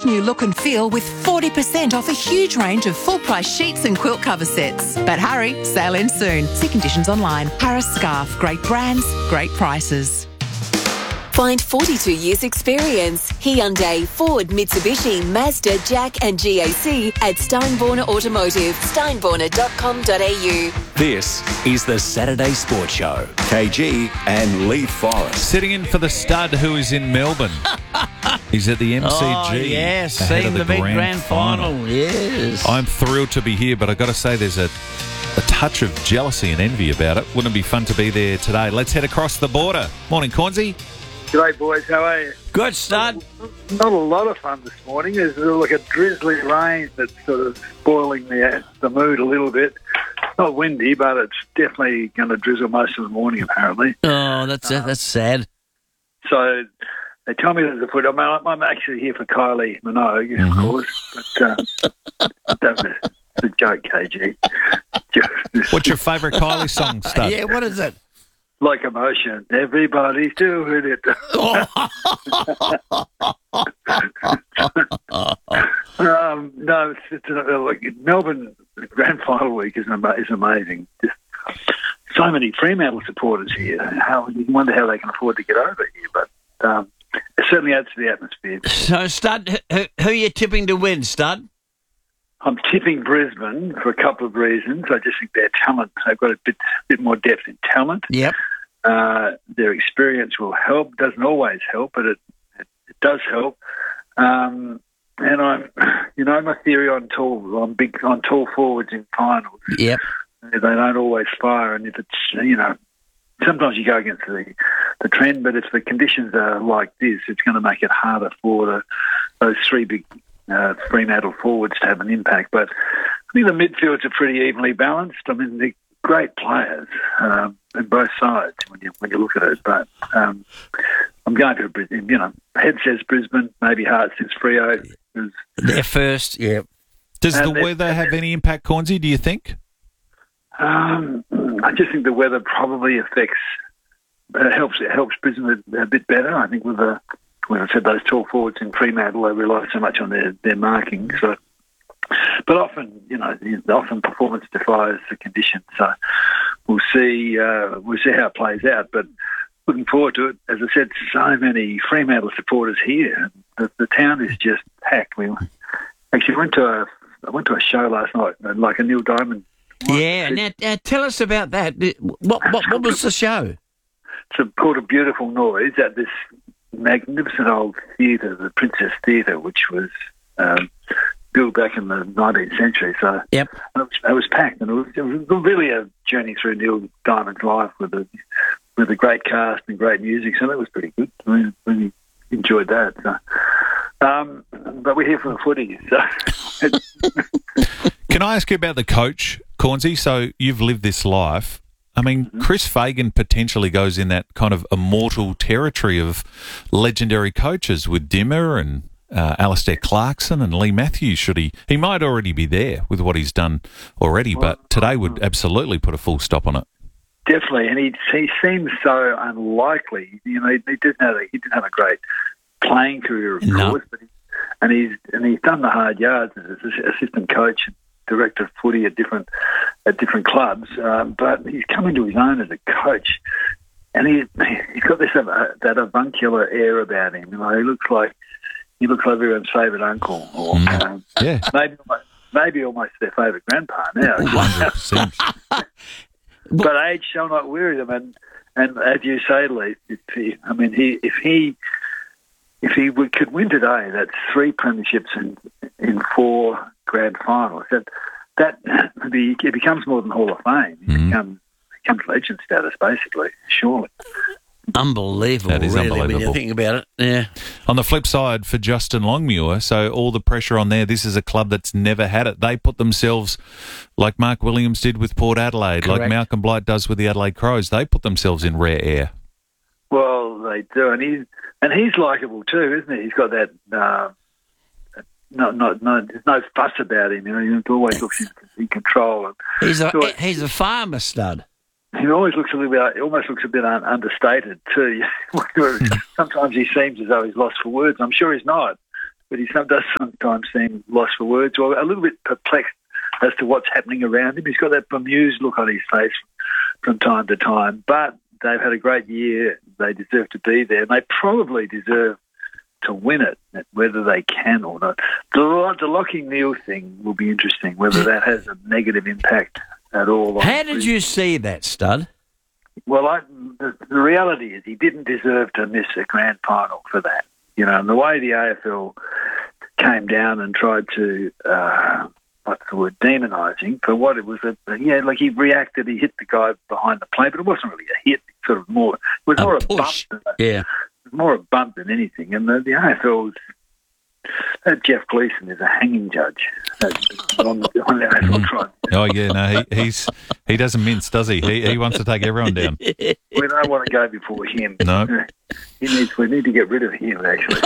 new look and feel with 40% off a huge range of full-price sheets and quilt cover sets. But hurry, sale ends soon. See conditions online. Harris Scarf. Great brands, great prices. Find 42 years experience. Hyundai, Ford, Mitsubishi, Mazda, Jack and GAC at Steinborner Automotive. steinborner.com.au. This is the Saturday Sports Show. KG and Lee Forrest. Sitting in for the stud who is in Melbourne. He's at the MCG. Oh, yes, ahead seeing of the big grand final. Yes. I'm thrilled to be here, but I've got to say there's a touch of jealousy and envy about it. Wouldn't it be fun to be there today? Let's head across the border. Morning, Cornsey. G'day, boys. How are you? Good stud. Not a lot of fun this morning. There's like a drizzly rain that's sort of spoiling the mood a little bit. It's not windy, but it's definitely going to drizzle most of the morning, apparently. Oh, that's sad. So they tell me there's a foot. I'm actually here for Kylie Minogue, of course. But that's a joke, KG. What's your favourite Kylie song, stud? Yeah, what is it? Locomotion. Everybody's doing it. No, it's like Melbourne Grand Final week is amazing. Just so many Fremantle supporters here. You wonder how they can afford to get over here, but it certainly adds to the atmosphere. So, Stud, who are you tipping to win, Stud? I'm tipping Brisbane for a couple of reasons. I just think their talent, they've got a bit more depth in talent. Yep. Their experience will help. Doesn't always help, but it does help. And my theory on I'm big on tall forwards in finals. Yep. They don't always fire, and if it's, sometimes you go against the trend, but if the conditions are like this, it's going to make it harder for those three big Fremantle forwards to have an impact. But I think the midfields are pretty evenly balanced. I mean, they're great players on both sides when you look at it. But I'm going to Brisbane. Head says Brisbane, maybe heart says Freo. They're first, yeah. Does the weather have any impact, Cornsey, do you think? I just think the weather probably helps Brisbane a bit better. I think when I said those tall forwards in Fremantle, they rely so much on their marking. So, but often performance defies the conditions. So we'll see how it plays out. But looking forward to it. As I said, so many Fremantle supporters here. The town is just packed. We actually went to a show last night, like a Neil Diamond. Yeah. Now tell us about that. What was the show? It's called A Beautiful Noise at this magnificent old theatre, the Princess Theatre, which was built back in the 19th century. So yep. It was packed, and it was really a journey through Neil Diamond's life with a great cast and great music. So that was pretty good. I really enjoyed that. So, but we're here for the footy. So. Can I ask you about the coach, Cornsey? So you've lived this life. I mean, Chris Fagan potentially goes in that kind of immortal territory of legendary coaches with Dimmer and Alistair Clarkson and Lee Matthews. He might already be there with what he's done already, but today would absolutely put a full stop on it. Definitely, and he seems so unlikely. He didn't have a great playing career, of course, but he's done the hard yards as assistant coach and director of footy at different clubs, but he's come into his own as a coach, and he's got this that avuncular air about him. He looks like everyone's favourite uncle, or maybe almost their favourite grandpa now. 100%. But age shall not weary them, and as you say, Lee, if he could win today, that's 3 premierships in 4 grand finals. It becomes more than Hall of Fame. It becomes legend status, basically, surely. Unbelievable, that is really, unbelievable. when you think about it. Yeah. On the flip side, for Justin Longmuir, so all the pressure on there, this is a club that's never had it. They put themselves, like Mark Williams did with Port Adelaide, correct, like Malcolm Blight does with the Adelaide Crows. They put themselves in rare air. Well, they do, and he's likeable too, isn't he? He's got that. There's no fuss about him. He always looks in control. He's a farmer, Stud. He always looks almost looks a bit understated too. Sometimes he seems as though he's lost for words. I'm sure he's not, but he does sometimes seem lost for words or a little bit perplexed as to what's happening around him. He's got that bemused look on his face from time to time, but they've had a great year. They deserve to be there, and they probably deserve to win it, whether they can or not. The Lockie Neal thing will be interesting, whether that has a negative impact at all. How did you see that, Stud? Well, the reality is he didn't deserve to miss a grand final for that. You know, and the way the AFL came down and tried to, demonising for what it was. Like he reacted, he hit the guy behind the plate, but it wasn't really a hit. It was more a push. Bump. Yeah. It was more a bump than anything. And the AFL's, that Jeff Gleeson is a hanging judge on the AFL trial. Oh yeah, no, he doesn't mince, does he? He wants to take everyone down. We don't want to go before him. No, we need to get rid of him actually.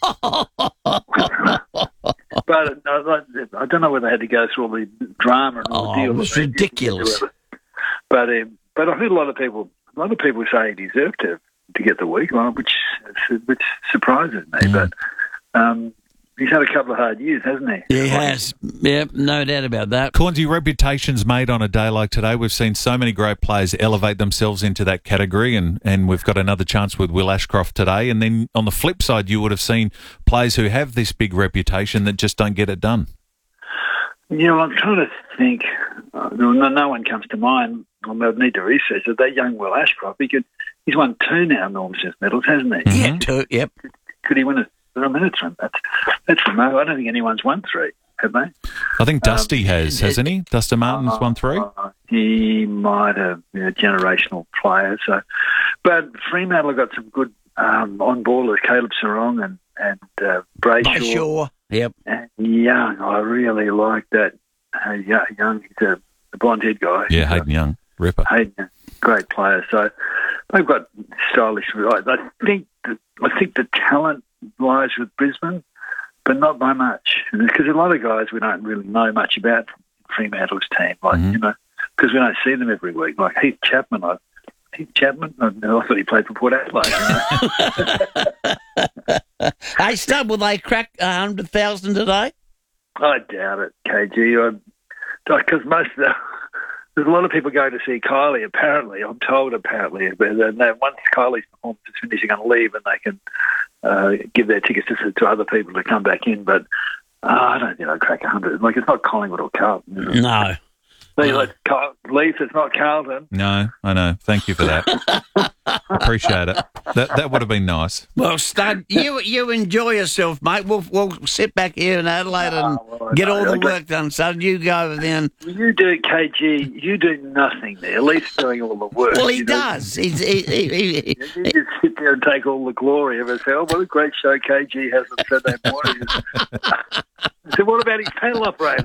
But I don't know whether they had to go through all the drama and all the deal. It was ridiculous. But I think a lot of people say he deserved to get the week, which surprises me. But he's had a couple of hard years, hasn't he? He has. Yeah, no doubt about that. Cornsey, reputation's made on a day like today. We've seen so many great players elevate themselves into that category, and we've got another chance with Will Ashcroft today. And then on the flip side, you would have seen players who have this big reputation that just don't get it done. Yeah, well, I'm trying to think. No one comes to mind. I need to research it. That young Will Ashcroft, he's won 2 now Norm Smith medals, hasn't he? Mm-hmm. Yeah, 2, yep. Could he win a minute run? That's the most. I don't think anyone's won 3, have they? I think Dusty hasn't he? Dusty Martin's won 3? He might have, generational player. So, but Fremantle got some good on-ballers, Caleb Sarong and Brayshaw. Yep. And Young, I really like that. Young, he's a blonde-haired guy. Yeah, Hayden Young, ripper. Hayden Young, great player. So they've got stylish. I think the talent lies with Brisbane, but not by much. Because a lot of guys we don't really know much about Fremantle's team, because we don't see them every week. Like Heath Chapman, I thought he played for Port Adelaide. Hey, Stub, will they crack 100,000 today? I doubt it, KG. Because there's a lot of people going to see Kylie, apparently. I'm told, apparently. But once Kylie's performance is finished, they're going to leave and they can give their tickets to other people to come back in. But I don't think they'll crack 100. Like, it's not Collingwood or Carlton, is it? No. Leaf, it's not Carlton. No, I know. Thank you for that. Appreciate it. That would have been nice. Well, Stud, you enjoy yourself, mate. We'll sit back here in Adelaide and get all the work done, son. You go then. You do, KG. You do nothing there. Leaf's doing all the work. Well, he does. You just sit there and take all the glory of yourself. What a great show KG has on Saturday morning. So what about his panel operator?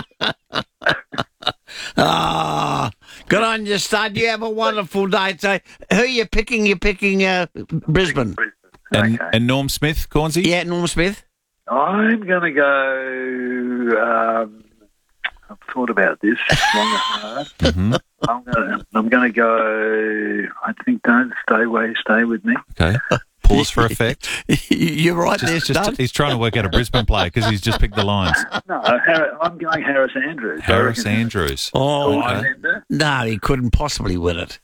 Good on you, Stud. You have a wonderful day. So, who are you picking? You're picking Brisbane. And Norm Smith, Cornsey? Yeah, Norm Smith. I'm going to go... I've thought about this long and hard. Mm-hmm. I'm going to go... I think don't stay with me. Okay. Pause for effect. You're right there, Stud. He's trying to work out a Brisbane player because he's just picked the lines. No, I'm going Harris Andrews. Harris Andrews. Oh, no, he couldn't possibly win it.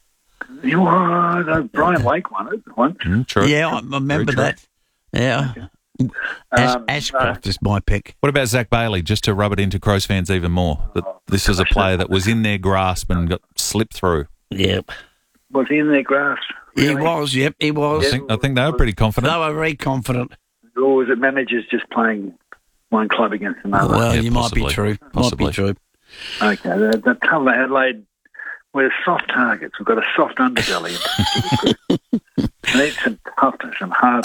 Brian Lake won it once. True. Yeah, I remember that. Yeah. Ashcroft is my pick. What about Zach Bailey, just to rub it into Crows fans even more? That this is a player that was in their grasp and got slipped through. Yep. Was he in their grasp? Really? He was, yep, he was. I think they were pretty confident. They were very confident. Or was it managers just playing one club against another? Well, Yeah, you possibly. might be true. Possibly. Might be true. Okay, the trouble at Adelaide, we're soft targets. We've got a soft underbelly. We need some toughness, some hard...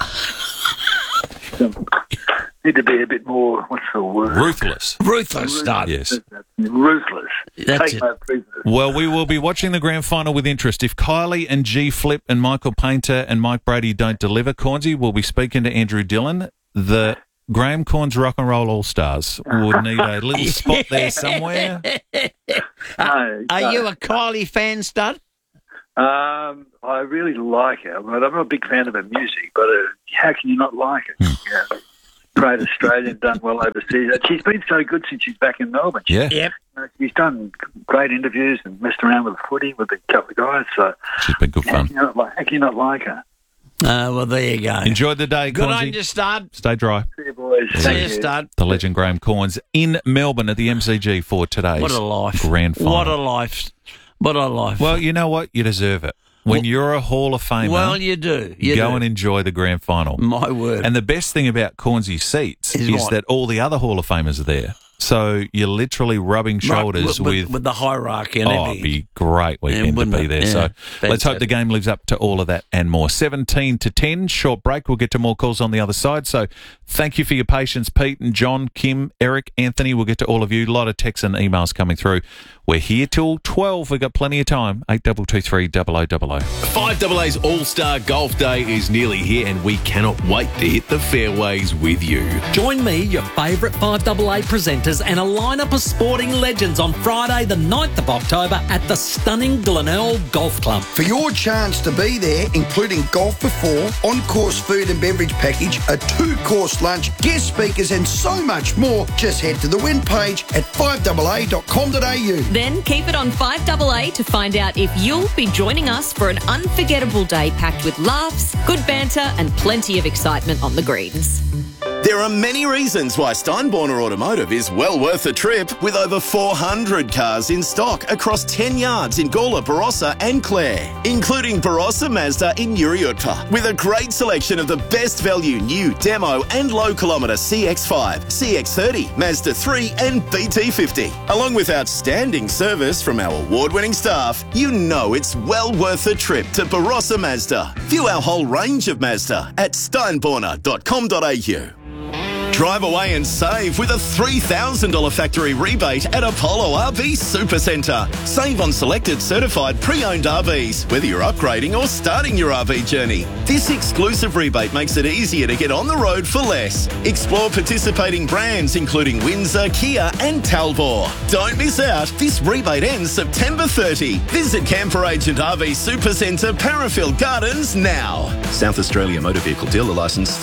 need to be a bit more, what's the word? Ruthless. Ruthless, Stud. Yes. Ruthless. That's Take it. no prisoners. Well, we will be watching the grand final with interest. If Kylie and G Flip and Michael Painter and Mike Brady don't deliver, Cornsey, we'll be speaking to Andrew Dillon. The Graham Corns Rock and Roll All-Stars would need a little spot there somewhere. No, Are you a Kylie fan, Stud? I really like her, but I'm not a big fan of her music. But how can you not like it? Yeah. great Australian, done well overseas. She's been so good since she's back in Melbourne. Yeah. Yep. She's done great interviews and messed around with the footy with a couple of guys. So She's been good fun. how can you not like her? Well, there you go. Enjoyed the day, Good on Cornsey. you, Stud. Stay dry. See you, boys. See Thank you, you. Stud. The legend Graham Corns in Melbourne at the MCG for today's What a life. grand final. What a life. What a life. Well, you know what? You deserve it. When you're a Hall of Famer, Well, you do. You go do. and enjoy the grand final. My word. And the best thing about Cornsy's seats Is is what? that all the other Hall of Famers are there. So you're literally rubbing shoulders with the hierarchy and Oh, everything. it'd be a great weekend to wouldn't be it? there. Yeah. So let's hope Fantastic. the game lives up to all of that and more. 17-10, short break. We'll get to more calls on the other side. So thank you for your patience, Pete and John, Kim, Eric, Anthony. We'll get to all of you. A lot of texts and emails coming through. We're here till 12. We've got plenty of time. 8223 0000. 5AA's All-Star Golf Day is nearly here and we cannot wait to hit the fairways with you. Join me, your favourite 5AA presenters and a lineup of sporting legends on Friday the 9th of October at the stunning Glenelg Golf Club. For your chance to be there, including golf for four, on-course food and beverage package, a 2-course lunch, guest speakers and so much more, just head to the win page at 5AA.com.au. Then keep it on 5AA to find out if you'll be joining us for an unforgettable day packed with laughs, good banter and plenty of excitement on the greens. There are many reasons why Steinborner Automotive is well worth a trip, with over 400 cars in stock across 10 yards in Gawler, Barossa and Clare, including Barossa Mazda in Uriutpa, with a great selection of the best value new demo and low kilometre CX-5, CX-30, Mazda 3 and BT50. Along with outstanding service from our award-winning staff, you know it's well worth a trip to Barossa Mazda. View our whole range of Mazda at steinborner.com.au. Drive away and save with a $3,000 factory rebate at Apollo RV Supercentre. Save on selected certified pre-owned RVs, whether you're upgrading or starting your RV journey. This exclusive rebate makes it easier to get on the road for less. Explore participating brands including Windsor, Kia and Talbot. Don't miss out. This rebate ends September 30. Visit Camper Agent RV Supercentre, Parafield Gardens now. South Australia Motor Vehicle Dealer Licence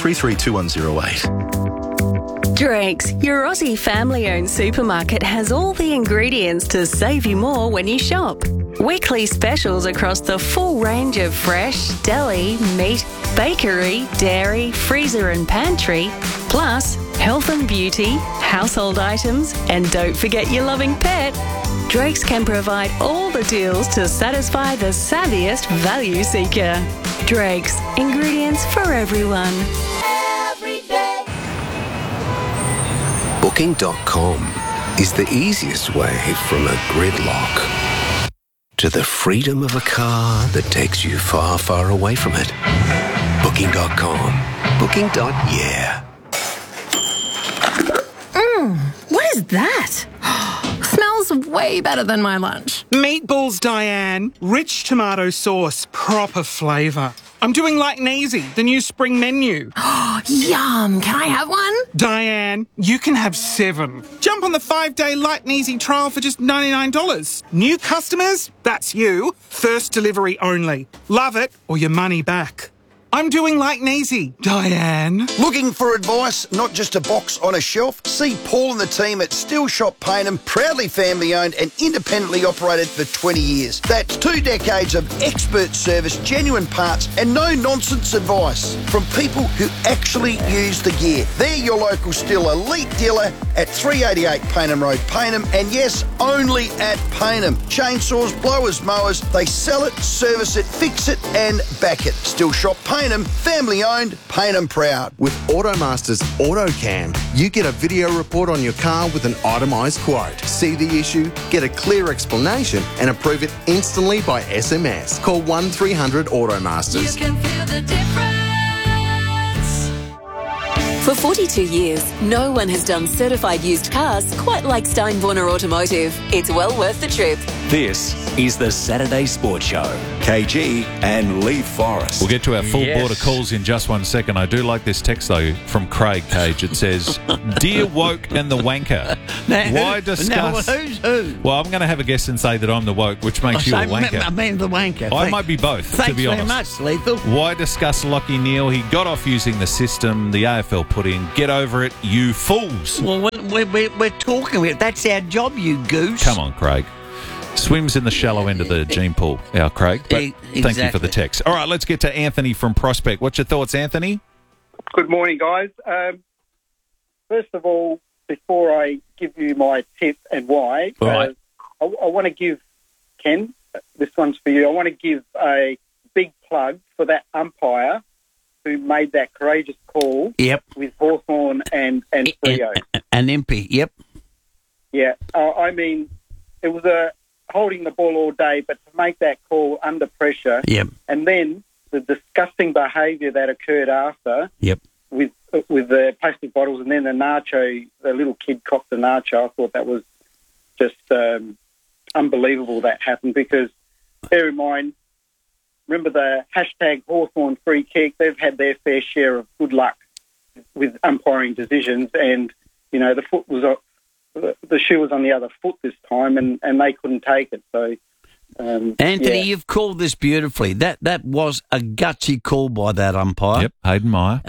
332108. Drake's, your Aussie family-owned supermarket, has all the ingredients to save you more when you shop. Weekly specials across the full range of fresh, deli, meat, bakery, dairy, freezer and pantry, plus health and beauty, household items, and don't forget your loving pet. Drake's can provide all the deals to satisfy the savviest value seeker. Drake's, ingredients for everyone. Booking.com is the easiest way from a gridlock to the freedom of a car that takes you far, far away from it. Booking.com. Booking.yeah. What is that? Smells way better than my lunch. Meatballs, Diane. Rich tomato sauce, proper flavour. I'm doing like Neasy, the new spring menu. Yum! Can I have one? Diane, you can have 7. Jump on the 5-day Light and Easy trial for just $99. New customers? That's you. First delivery only. Love it or your money back. I'm doing like Neasy, Diane. Looking for advice, not just a box on a shelf? See Paul and the team at Still Shop Payneham, proudly family-owned and independently operated for 20 years. That's 2 decades of expert service, genuine parts and no-nonsense advice from people who actually use the gear. They're your local Still elite dealer at 388 Payneham Road, Payneham, and yes, only at Payneham. Chainsaws, blowers, mowers, they sell it, service it, fix it and back it. Still Shop Payneham, family owned, Payneham proud. With Automaster's AutoCam, you get a video report on your car with an itemised quote. See the issue, get a clear explanation and approve it instantly by SMS. Call 1300 Automasters. You can feel the difference. For 42 years, no one has done certified used cars quite like Steinborner Automotive. It's well worth the trip. This is the Saturday Sports Show. KG and Lee Forrest. We'll get to our full Yes. board of calls in just 1 second. I do like this text, though, from Craig Cage. It says, Dear Woke and the Wanker, why discuss... Now, who's who? Well, I'm going to have a guess and say that I'm the woke, which makes you a wanker. I mean the wanker. I might be both, Thanks to be honest. very much, Lethal. Why discuss Lockie Neal? He got off using the system the AFL put in. Get over it, you fools. Well, we're talking. That's our job, you goose. Come on, Craig. Swims in the shallow end of the gene pool, our Craig. But thank you for the text. All right, let's get to Anthony from Prospect. What's your thoughts, Anthony? Good morning, guys. First of all, before I give you my tip and why, Right. I want to give Ken, this one's for you, I want to give a big plug for that umpire who made that courageous call with Hawthorn and Freo. And Impey, yep. Yeah, I mean, it was holding the ball all day, but to make that call under pressure, and then the disgusting behaviour that occurred after, with the plastic bottles, and then the little kid copped the nacho. I thought that was just unbelievable that happened, because bear in mind, remember the hashtag Hawthorn free kick, they've had their fair share of good luck with umpiring decisions, and, you know, the shoe was on the other foot this time, and they couldn't take it. So, Anthony, you've called this beautifully. That was a gutsy call by that umpire. Yep, Hayden Meyer.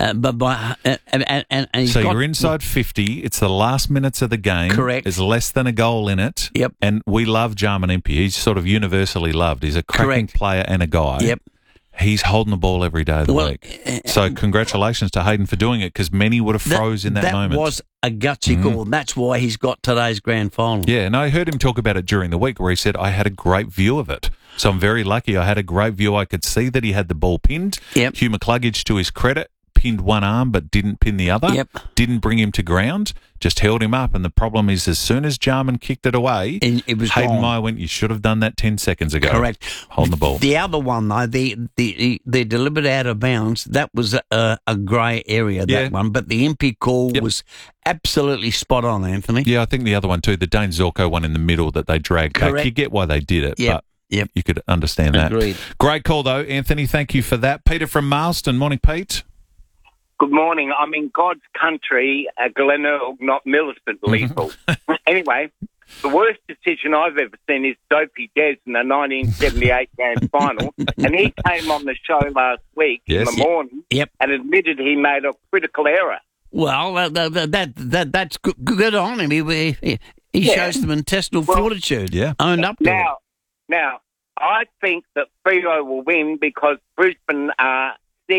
He's So got- you're inside 50. It's the last minutes of the game. Correct. There's less than a goal in it. Yep. And we love Jarman Impey. He's sort of universally loved. He's a cracking player and a guy. Yep. He's holding the ball every day of the week. So congratulations to Hayden for doing it, because many would have froze in that moment. That was a gutsy call, and that's why he's got today's grand final. Yeah, and I heard him talk about it during the week, where he said, I had a great view of it. So I'm very lucky. I had a great view. I could see that he had the ball pinned. Yep. Hugh McCluggage, to his credit, pinned one arm but didn't pin the other. Yep. Didn't bring him to ground, just held him up. And the problem is, as soon as Jarman kicked it away, it was Hayden gone. Meyer went, you should have done that 10 seconds ago. Correct. Holding the ball. The other one, though, the deliberate out of bounds, that was a grey area, that one. But the Impey call was absolutely spot on, Anthony. Yeah, I think the other one too, the Dane Zorko one in the middle that they dragged back. Correct. You get why they did it, Yep. but you could understand that. Agreed. Great call, though, Anthony. Thank you for that. Peter from Marston. Morning, Pete. Good morning. I'm in God's country, Glenelg, not Millicent Lethal. Anyway, the worst decision I've ever seen is Dopey Des in the 1978 grand final, and he came on the show last week in the morning and admitted he made a critical error. Well, that's good on him. He shows some intestinal fortitude. Yeah, owned up to it. Now, I think that Freo will win because Brisbane are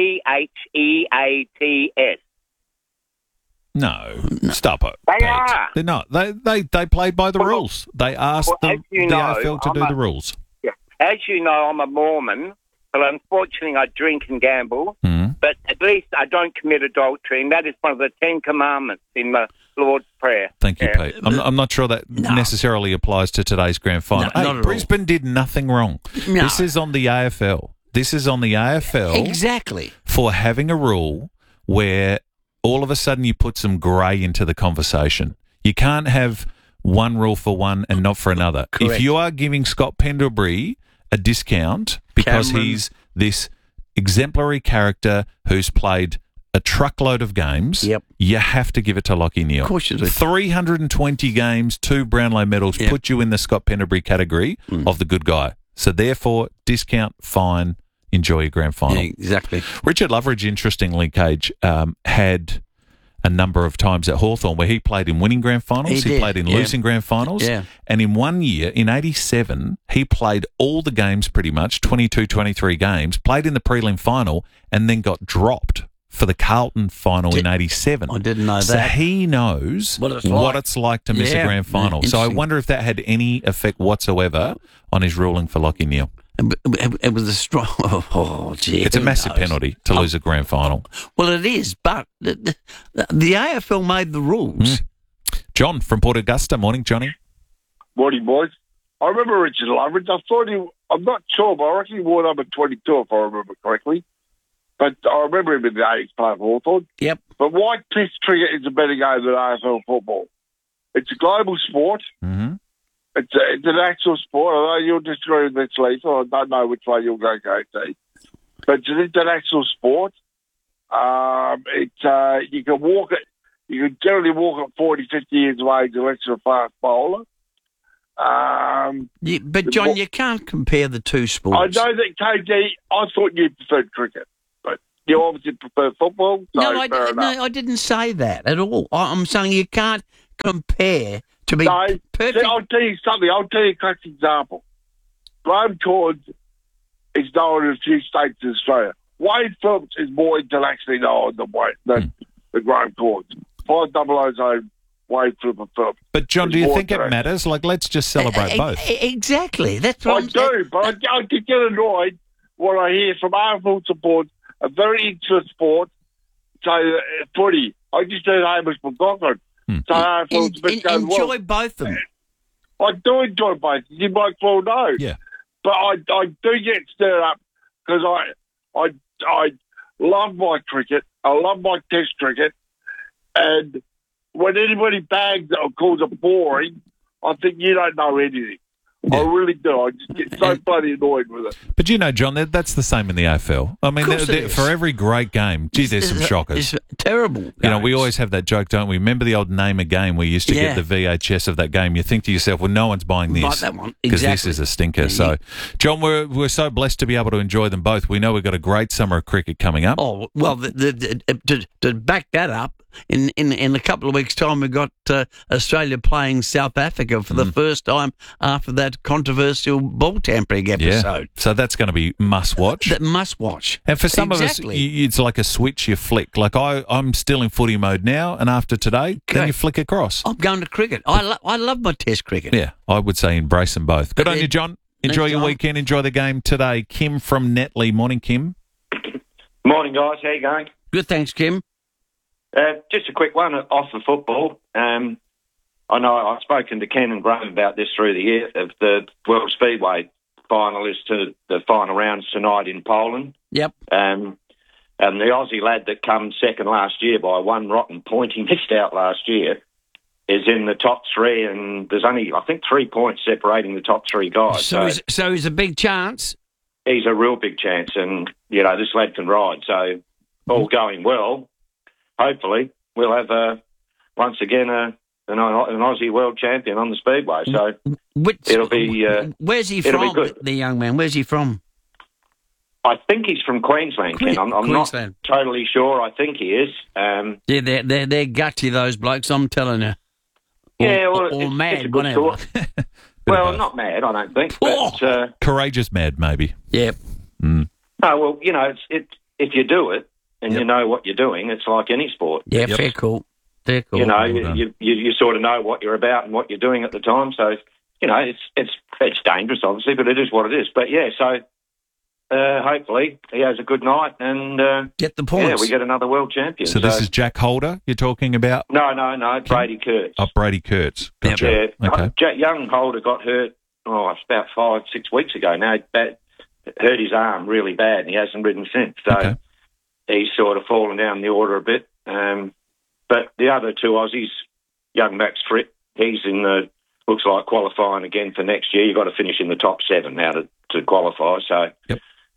CHEATS. No, stop it. They Pete. are. They're not. They played by the rules. They asked as the you know, AFL to do the rules. Yeah. As you know, I'm a Mormon, but unfortunately I drink and gamble. But at least I don't commit adultery, and that is one of the 10 commandments in the Lord's Prayer. Thank you, Pete. I'm not sure that necessarily applies to today's grand final. No, not at Brisbane did nothing wrong. No. This is on the AFL. This is on the AFL. Exactly. For having a rule where all of a sudden you put some grey into the conversation. You can't have one rule for one and not for another. Correct. If you are giving Scott Pendlebury a discount because Cameron. he's this exemplary character who's played a truckload of games, you have to give it to Lockie Neal. Of course you do. 320 games, 2 Brownlow medals, put you in the Scott Pendlebury category of the good guy. So therefore, discount, fine, enjoy your grand final. Yeah, exactly. Richard Loveridge, interestingly, Cage, had a number of times at Hawthorn where he played in winning grand finals, He he did, played in yeah. losing grand finals, Yeah. and in 1 year, in 87, he played all the games pretty much, 22, 23 games, played in the prelim final, and then got dropped for the Carlton final in 87. I didn't know So that. he knows What it's to like. miss a Yeah. grand final. So I Interesting. wonder if that had any effect whatsoever on his ruling for Lockie Neal. It was a strong... Oh, gee. It's a who massive knows? penalty to lose a grand final. Well, it is, but the AFL made the rules. John from Port Augusta. Morning, Johnny. Morning, boys. I remember Richard Loveridge. I'm not sure, but I reckon he wore number 22, if I remember correctly. But I remember him in the 80s playing for Hawthorn. Yep. But why piss cricket is a better game than AFL football? It's a global sport. Mm-hmm. It's an actual sport. I know you'll disagree with this, Lisa. I don't know which way you'll go, KT. But it's an international sport. You can walk it. You can generally walk at 40, 50 years of age unless you're a fast bowler. But John, you can't compare the two sports. I know that, KG, I thought you preferred cricket, but you obviously prefer football. So I didn't say that at all. I'm saying you can't compare to be perfect. See, I'll tell you something. I'll tell you a classic example. Graham Corns is known in a few states in Australia. Wade Phillips is more internationally known than Graham Corns. 500's own Wade Phillips. But John, do you think it matters? Like, let's just celebrate both. Exactly. That's what I do, but I get annoyed when I hear from AFL support, a very interesting sport, say footy. I just heard Hamish McLaughlin. Enjoy both of them. I do enjoy both. You might well know. Yeah. But I do get stirred up because I love my cricket. I love my test cricket. And when anybody bags it or calls it boring, I think you don't know anything. Yeah. I really do. I just get so bloody annoyed with it. But you know, John, that's the same in the AFL. I mean, for every great game, there's some shockers. It's terrible. You know, we always have that joke, don't we? Remember the old name a game? We used to get the VHS of that game. You think to yourself, well, no one's buying this. Like that one. Because Exactly. this is a stinker. So, John, we're so blessed to be able to enjoy them both. We know we've got a great summer of cricket coming up. Oh, well, to back that up, in a couple of weeks' time, we've got Australia playing South Africa for the first time after that controversial ball tampering episode. Yeah. So that's going to be must-watch. That must-watch. And for some of us, it's like a switch you flick. Like I'm still in footy mode now, and after today, then you flick across. I'm going to cricket. I love my test cricket. Yeah, I would say embrace them both. Good on you, John. Enjoy your weekend. Enjoy the game today. Kim from Netley. Morning, Kim. Morning, guys. How you going? Good, thanks, Kim. Just a quick one off the football. I know I've spoken to Ken and Graham about this through the year of the World Speedway finalists to the final rounds tonight in Poland. Yep. And the Aussie lad that come second last year by one rotten point, he missed out last year, is in the top three, and there's only, I think, 3 points separating the top three guys. So he's a big chance? He's a real big chance, and, you know, this lad can ride. So all going well, hopefully we'll have once again an Aussie world champion on the Speedway. So it'll be where's he it'll from? Be good. The young man. Where's he from? I think he's from Queensland, Ken. I'm not totally sure. I think he is. Yeah, they're gutsy, those blokes. I'm telling you. Or mad, whatever. Well, not mad, I don't think. But, courageous mad, maybe. Yep. No, well, you know, it's if you do it and you know what you're doing, it's like any sport. Yeah, fair call. Fair call. You know, you sort of know what you're about and what you're doing at the time. So, you know, it's dangerous, obviously, but it is what it is. But yeah, so hopefully he has a good night and get the points. Yeah, we get another world champion. So this is Jack Holder you're talking about? No, Brady Kurtz. Oh, Brady Kurtz. Gotcha. Yeah, okay. Jack Young Holder got hurt. It's about 5-6 weeks ago now. Hurt his arm really bad, and he hasn't ridden since. So he's sort of fallen down the order a bit. But the other two Aussies, young Max Fripp, he's in the looks like qualifying again for next year. You've got to finish in the top 7 now to qualify. So. Yep.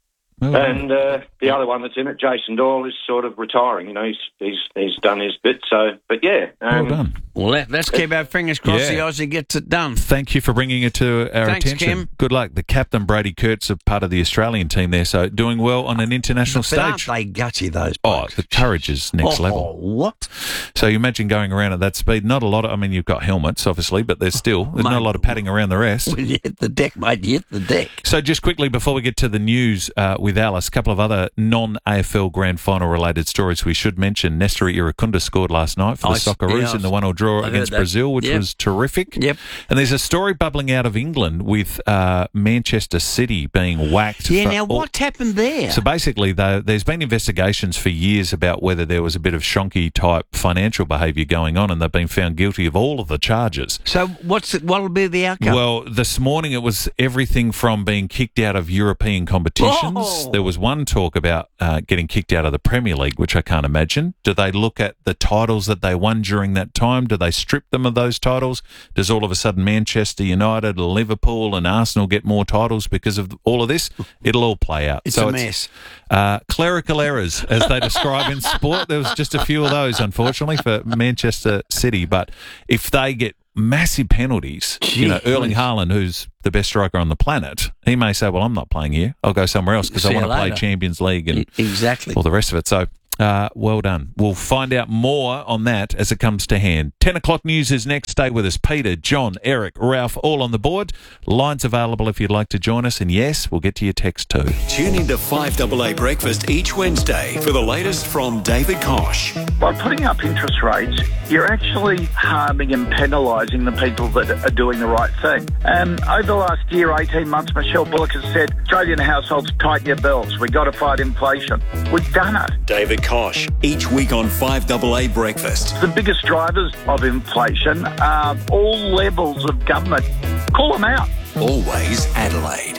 And the other one that's in it, Jason Doyle, is sort of retiring. You know, he's done his bit. So, but yeah, well done. Well, let's keep our fingers crossed. The Aussie gets it done. Thank you for bringing it to our attention. Kim. Good luck. The captain, Brady Kurtz, are part of the Australian team there, so doing well on an international stage. Aren't they gutsy, those blokes? Oh, the courage is next level. What? So you imagine going around at that speed. Not a lot of. I mean, you've got helmets, obviously, but there's not a lot of padding around the rest. When you hit the deck, mate, you hit the deck. So just quickly before we get to the news with Alice, a couple of other non-AFL Grand Final related stories we should mention. Nestor Iracunda scored last night for the Socceroos in the 1-1 draw against Brazil, which was terrific. Yep. And there's a story bubbling out of England with Manchester City being whacked. Yeah, now what's happened there? So basically, there's been investigations for years about whether there was a bit of shonky-type financial behaviour going on, and they've been found guilty of all of the charges. So what'll be the outcome? Well, this morning it was everything from being kicked out of European competitions there was one talk about getting kicked out of the Premier League, which I can't imagine. Do they look at the titles that they won during that time? Do they strip them of those titles? Does all of a sudden Manchester United, Liverpool and Arsenal get more titles because of all of this? It'll all play out. It's a mess. Clerical errors, as they describe in sport. There was just a few of those, unfortunately, for Manchester City. But if they get massive penalties, Erling Haaland, who's the best striker on the planet, he may say, well, I'm not playing here. I'll go somewhere else because I want to play Champions League and all the rest of it. So well done. We'll find out more on that as it comes to hand. 10 o'clock news is next. Stay with us. Peter, John, Eric, Ralph, all on the board. Lines available if you'd like to join us. And yes, we'll get to your text too. Tune into 5AA Breakfast each Wednesday for the latest from David Kosh. By putting up interest rates, you're actually harming and penalising the people that are doing the right thing. Over the last year, 18 months, Michelle Bullock has said, Australian households, tighten your belts. We've got to fight inflation. We've done it. David Kosh, each week on 5AA Breakfast. The biggest drivers of inflation are all levels of government. Call them out. Always Adelaide.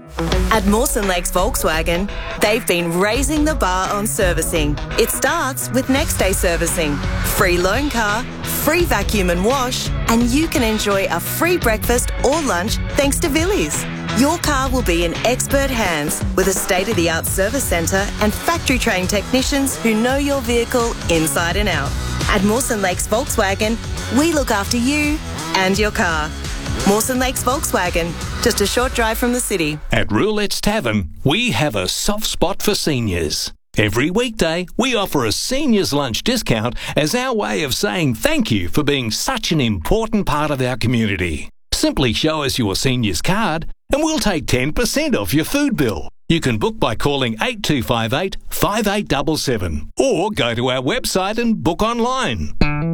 At Mawson Lakes Volkswagen, they've been raising the bar on servicing. It starts with next day servicing, free loan car, free vacuum and wash, and you can enjoy a free breakfast or lunch thanks to Villiers. Your car will be in expert hands with a state-of-the-art service centre and factory-trained technicians who know your vehicle inside and out. At Mawson Lakes Volkswagen, we look after you and your car. Mawson Lakes Volkswagen, just a short drive from the city. At Roulette's Tavern, we have a soft spot for seniors. Every weekday, we offer a seniors lunch discount as our way of saying thank you for being such an important part of our community. Simply show us your seniors card and we'll take 10% off your food bill. You can book by calling 8258 5877 or go to our website and book online.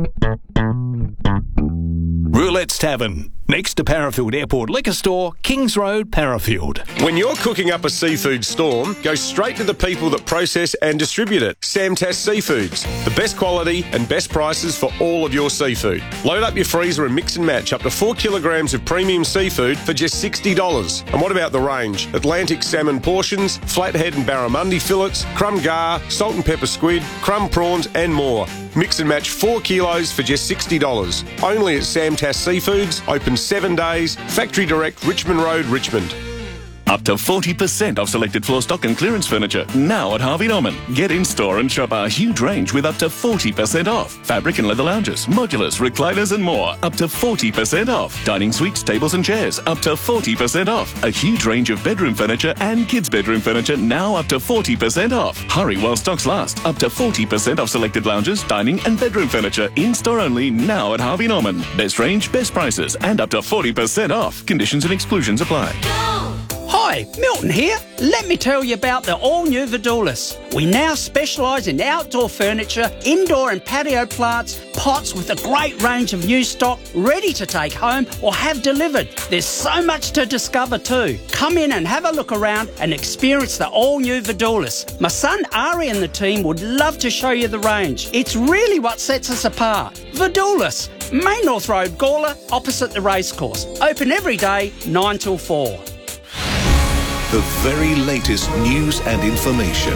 Roulette's Tavern, next to Parafield Airport Liquor Store, Kings Road, Parafield. When you're cooking up a seafood storm, go straight to the people that process and distribute it. Samtas Seafoods, the best quality and best prices for all of your seafood. Load up your freezer and mix and match up to 4 kilograms of premium seafood for just $60. And what about the range? Atlantic salmon portions, flathead and barramundi fillets, crumb gar, salt and pepper squid, crumb prawns and more. Mix and match 4 kilos for just $60. Only at Samtas Seafoods, open 7 days, Factory Direct, Richmond Road, Richmond. Up to 40% off selected floor stock and clearance furniture now at Harvey Norman. Get in store and shop our huge range with up to 40% off. Fabric and leather lounges, modulars, recliners and more. Up to 40% off. Dining suites, tables and chairs. Up to 40% off. A huge range of bedroom furniture and kids' bedroom furniture now up to 40% off. Hurry while stocks last. Up to 40% off selected lounges, dining and bedroom furniture. In store only now at Harvey Norman. Best range, best prices and up to 40% off. Conditions and exclusions apply. Hi, Milton here. Let me tell you about the all-new Vidulis. We now specialise in outdoor furniture, indoor and patio plants, pots with a great range of new stock ready to take home or have delivered. There's so much to discover too. Come in and have a look around and experience the all-new Vidulis. My son Ari and the team would love to show you the range. It's really what sets us apart. Vidulis, Main North Road, Gawler, opposite the racecourse. Open every day, 9 till 4. The very latest news and information.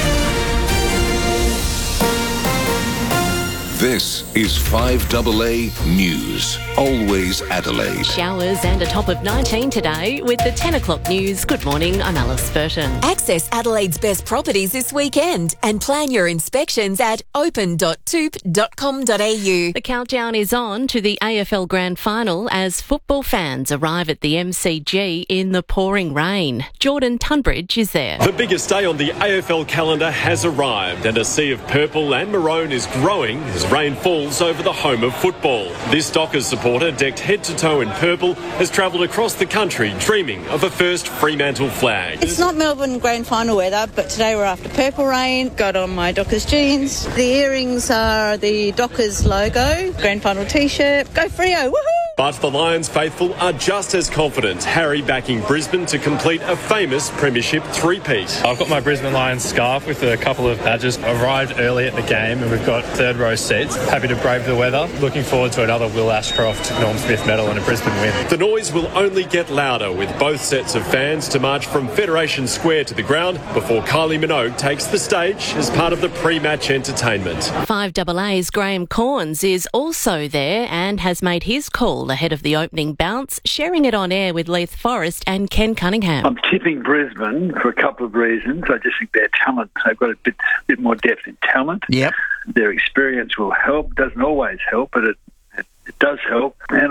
This is 5AA News. Always Adelaide. Showers and a top of 19 today with the 10 o'clock news. Good morning, I'm Alice Burton. Access Adelaide's best properties this weekend and plan your inspections at open.toop.com.au. The countdown is on to the AFL Grand Final as football fans arrive at the MCG in the pouring rain. Jordan Tunbridge is there. The biggest day on the AFL calendar has arrived and a sea of purple and maroon is growing as rain falls over the home of football. This Dockers supporter, decked head to toe in purple, has travelled across the country dreaming of a first Fremantle flag. It's not Melbourne Grand Final weather, but today we're after purple rain. Got on my Dockers jeans. The earrings are the Dockers logo. Grand Final t-shirt. Go Freo, woohoo! But the Lions faithful are just as confident. Harry backing Brisbane to complete a famous premiership three-peat. I've got my Brisbane Lions scarf with a couple of badges. Arrived early at the game and we've got third row seats. Happy to brave the weather. Looking forward to another Will Ashcroft, Norm Smith medal and a Brisbane win. The noise will only get louder with both sets of fans to march from Federation Square to the ground before Kylie Minogue takes the stage as part of the pre-match entertainment. 5AA's Graham Corns is also there and has made his call ahead of the opening bounce, sharing it on air with Leith Forrest and Ken Cunningham. I'm tipping Brisbane for a couple of reasons. I just think their talent, they've got a bit more depth in talent. Yep. Their experience will help. Doesn't always help, but it does help. And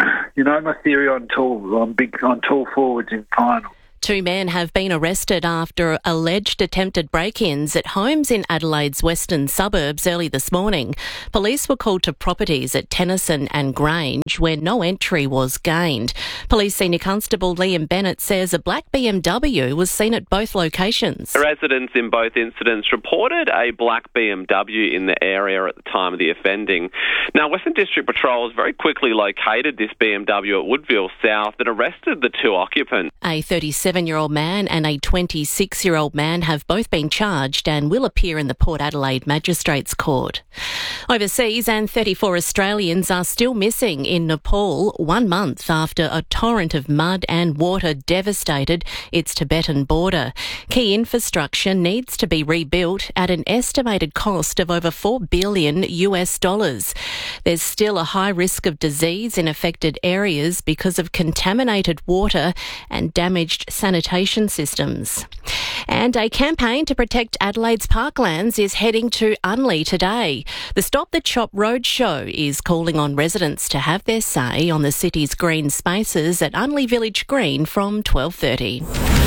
my theory on tall, I'm big on tall forwards in final. 2 men have been arrested after alleged attempted break-ins at homes in Adelaide's western suburbs early this morning. Police were called to properties at Tennyson and Grange where no entry was gained. Police Senior Constable Liam Bennett says a black BMW was seen at both locations. Residents in both incidents reported a black BMW in the area at the time of the offending. Now, Western District Patrols very quickly located this BMW at Woodville South and arrested the 2 occupants. A 37-year-old man and a 26-year-old man have both been charged and will appear in the Port Adelaide Magistrates Court. Overseas, and 34 Australians are still missing in Nepal 1 month after a torrent of mud and water devastated its Tibetan border. Key infrastructure needs to be rebuilt at an estimated cost of over $4 billion. There's still a high risk of disease in affected areas because of contaminated water and damaged sanitation systems. And a campaign to protect Adelaide's parklands is heading to Unley today. The Stop the Chop Roadshow is calling on residents to have their say on the city's green spaces at Unley Village Green from 12:30.